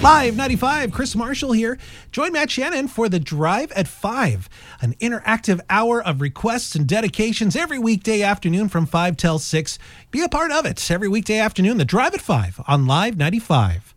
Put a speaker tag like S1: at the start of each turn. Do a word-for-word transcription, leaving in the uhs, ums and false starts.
S1: Live ninety-five, Chris Marshall here. Join Matt Shannon for the Drive at five, an interactive hour of requests and dedications every weekday afternoon from five till six. Be a part of it every weekday afternoon, the Drive at five on Live ninety-five.